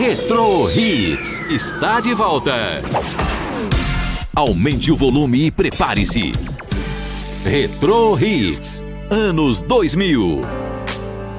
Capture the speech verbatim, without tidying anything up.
Retro Hits está de volta. Aumente o volume e prepare-se. Retro Hits, anos dois mil.